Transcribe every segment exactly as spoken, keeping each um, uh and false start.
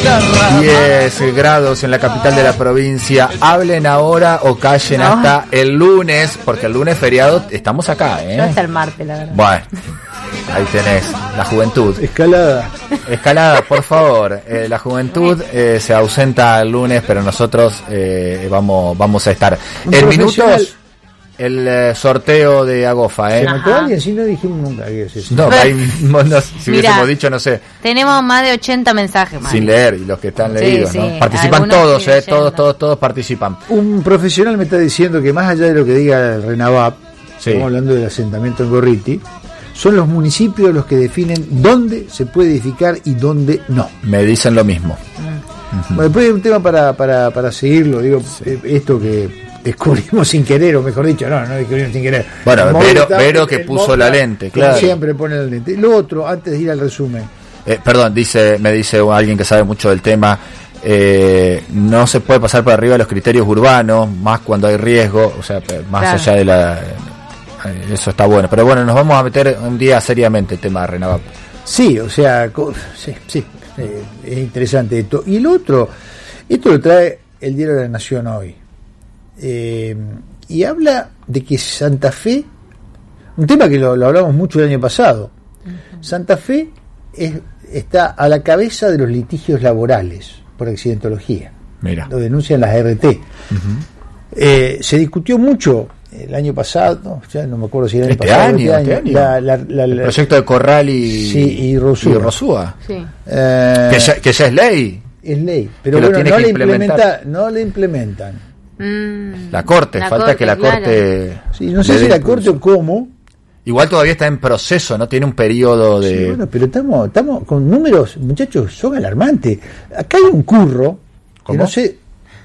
diez grados en la capital de la provincia. Hablen ahora o callen no. hasta el lunes, porque el lunes feriado estamos acá, ¿eh? Yo hasta el martes, la verdad. Bueno, ahí tenés, la juventud. Escalada. Escalada, por favor. Eh, la juventud eh, se ausenta el lunes, pero nosotros eh, vamos vamos a estar. En minutos, el eh, sorteo de Agofa, ¿eh? ¿Se mató alguien? Si no dijimos nunca que es eso. No, ahí, no, no, si Mirá, hubiésemos dicho, no sé. Tenemos más de ochenta mensajes, Mario. Sin leer, y los que están leídos, sí, ¿no? sí. Participan todos, ¿eh? Todos, todos, todos participan. Un profesional me está diciendo que más allá de lo que diga el RENAVAP, sí. Estamos hablando del asentamiento en Gorriti, son los municipios los que definen dónde se puede edificar y dónde no. Me dicen lo mismo. Mm. Uh-huh. Bueno, después hay un tema para, para, para seguirlo, digo, sí. Esto que descubrimos sin querer, o mejor dicho, no, no descubrimos sin querer. Bueno, Vero, Vero que puso Mota, la lente, claro. Siempre pone la lente. Lo otro, antes de ir al resumen. Eh, perdón, dice, me dice alguien que sabe mucho del tema, eh, no se puede pasar por arriba de los criterios urbanos, más cuando hay riesgo, o sea, más claro. allá de la... Eso está bueno, pero bueno, nos vamos a meter un día seriamente el tema de RENAVAP. Sí, o sea, sí, sí, eh, es interesante esto. Y el otro, esto lo trae el Diario de la Nación hoy. Eh, y habla de que Santa Fe, un tema que lo, lo hablamos mucho el año pasado, uh-huh. Santa Fe es, está a la cabeza de los litigios laborales por accidentología. Mira. Lo denuncian las R T. Uh-huh. Eh, se discutió mucho el año pasado, ya no me acuerdo si era el este año pasado, año, este año, año. La, la, la, el la, proyecto de Corral y, sí, y Rosúa, y Rosúa. Sí. Eh, que, ya, que ya es ley. Es ley, pero que bueno, no le, implementa, no le implementan. Mm, la Corte, la falta corte, que la claro. Corte... Sí, no sé si la Corte o cómo. Igual todavía está en proceso, no tiene un periodo de... Sí, bueno, pero estamos estamos con números, muchachos, son alarmantes. Acá hay un curro, ¿Cómo? que no sé...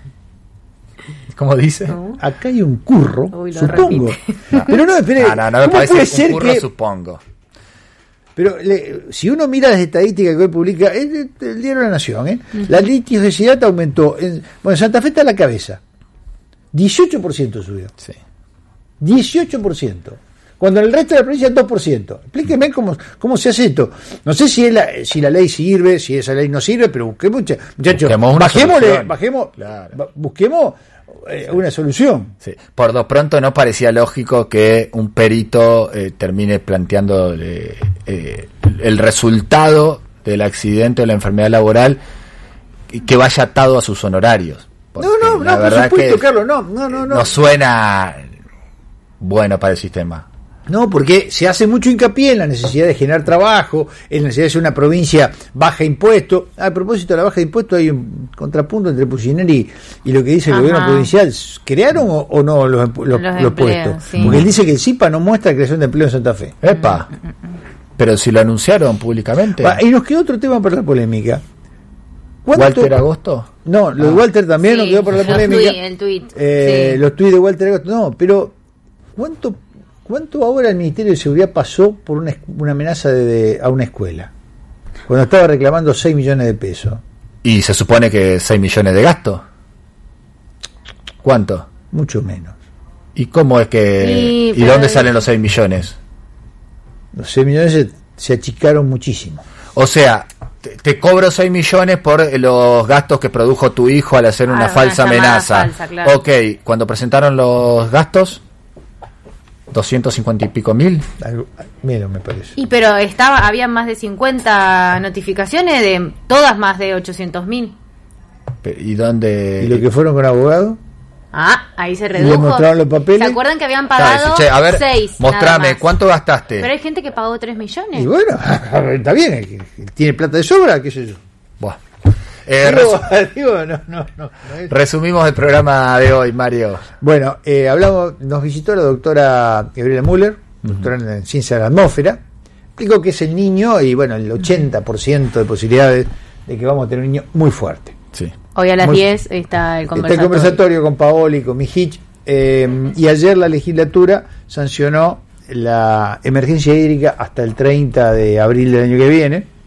¿Cómo dice? ¿No? Acá hay un curro, Uy, supongo. No. Pero no, espere, no, no, no me ¿cómo parece puede un ser curro, que... supongo. Pero le, si uno mira las estadísticas que hoy publica el, el, el Diario de la Nación, ¿eh? Uh-huh. La litigiosidad aumentó. En, bueno, Santa Fe está a la cabeza. dieciocho por ciento subió. Sí. dieciocho por ciento. Cuando en el resto de la provincia dos por ciento. Explíqueme cómo, cómo se hace esto. No sé si es la, si la ley sirve, si esa ley no sirve, pero busquemos, muchachos, bajémosle, bajemos, claro. busquemos eh, una solución. Sí. Por lo pronto no parecía lógico que un perito eh, termine planteando eh, eh, el resultado del accidente o la enfermedad laboral que vaya atado a sus honorarios. No, no, no, por supuesto, Carlos, no, no, no, no. No suena bueno para el sistema. No, porque se hace mucho hincapié en la necesidad de generar trabajo, en la necesidad de ser una provincia baja impuestos. Ah, a propósito de la baja de impuestos, hay un contrapunto entre Pucineri y lo que dice el Ajá. gobierno provincial. ¿Crearon o, o no los, los, los, los puestos? Sí. Porque él dice que el C I P A no muestra creación de empleo en Santa Fe. Epa, pero si lo anunciaron públicamente. Va, y nos quedó otro tema para la polémica. ¿Walter Agosto? No, lo ah. de Walter también sí, nos quedó para la polémica. Tweet, el tweet. Eh, sí. Los tuits de Walter Agosto, no, pero ¿cuánto ¿Cuánto ahora el Ministerio de Seguridad pasó por una, una amenaza de, de, a una escuela? Cuando estaba reclamando seis millones de pesos. ¿Y se supone que seis millones de gasto? ¿Cuánto? Mucho menos. ¿Y cómo es que... ¿Y, ¿y dónde salen los seis millones? Los seis millones se, se achicaron muchísimo. O sea, te, te cobro seis millones por los gastos que produjo tu hijo al hacer una ah, falsa una amenaza. Falsa, claro. Ok, cuando presentaron los gastos... doscientos cincuenta y pico mil. Algo, menos me parece. Y pero estaba, había más de cincuenta notificaciones, de todas más de ochocientos mil. ¿Y dónde? ¿Y lo que fueron con abogados? Ah, ahí se redujo. ¿Y le mostraron los papeles? ¿Se acuerdan que habían pagado che, a ver, seis? Mostrame, ¿cuánto gastaste? Pero hay gente que pagó tres millones. Y bueno, está bien, tiene plata de sobra, qué sé yo. Buah. Eh, digo, resu- digo, no, no, no, no es... Resumimos el programa de hoy, Mario. Bueno, eh, hablamos, nos visitó la doctora Gabriela Müller, doctora uh-huh. en Ciencia de la Atmósfera. Explicó que es el niño y bueno, el ochenta por ciento de posibilidades de que vamos a tener un niño muy fuerte. Sí. Hoy a las muy, diez está el conversatorio. Está el conversatorio con Paoli, con Mijich, eh, y ayer la legislatura sancionó la emergencia hídrica hasta el treinta de abril del año que viene.